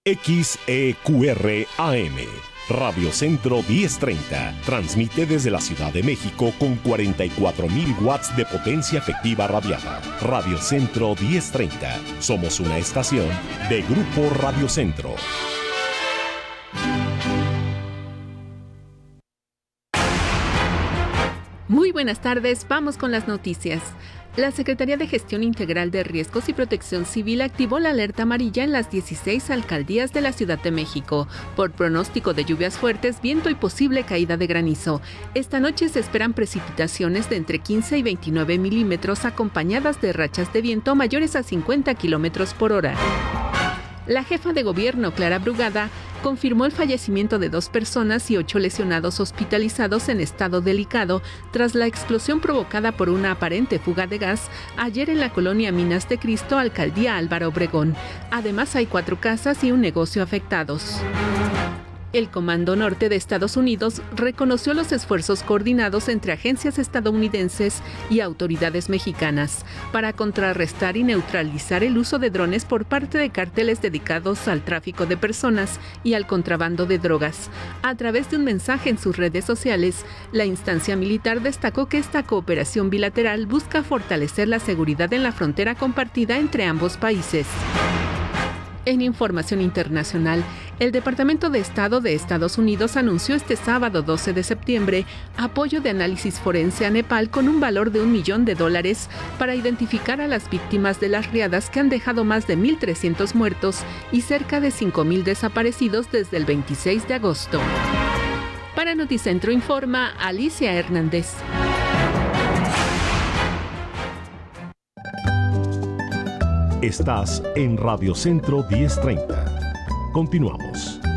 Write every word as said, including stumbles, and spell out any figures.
X E Q R A M, Radio Centro diez treinta, transmite desde la Ciudad de México con cuarenta y cuatro mil watts de potencia efectiva radiada. Radio Centro diez treinta, somos una estación de Grupo Radio Centro. Muy buenas tardes, vamos con las noticias. La Secretaría de Gestión Integral de Riesgos y Protección Civil activó la alerta amarilla en las dieciséis alcaldías de la Ciudad de México por pronóstico de lluvias fuertes, viento y posible caída de granizo. Esta noche se esperan precipitaciones de entre quince y veintinueve milímetros acompañadas de rachas de viento mayores a cincuenta kilómetros por hora. La jefa de gobierno, Clara Brugada, confirmó el fallecimiento de dos personas y ocho lesionados hospitalizados en estado delicado tras la explosión provocada por una aparente fuga de gas ayer en la colonia Minas de Cristo, alcaldía Álvaro Obregón. Además, hay cuatro casas y un negocio afectados. El Comando Norte de Estados Unidos reconoció los esfuerzos coordinados entre agencias estadounidenses y autoridades mexicanas para contrarrestar y neutralizar el uso de drones por parte de cárteles dedicados al tráfico de personas y al contrabando de drogas. A través de un mensaje en sus redes sociales, la instancia militar destacó que esta cooperación bilateral busca fortalecer la seguridad en la frontera compartida entre ambos países. En información internacional, el Departamento de Estado de Estados Unidos anunció este sábado doce de septiembre apoyo de análisis forense a Nepal con un valor de un millón de dólares para identificar a las víctimas de las riadas que han dejado más de mil trescientos muertos y cerca de cinco mil desaparecidos desde el veintiséis de agosto. Para Noticentro informa Alicia Hernández. Estás en Radio Centro diez treinta. Continuamos.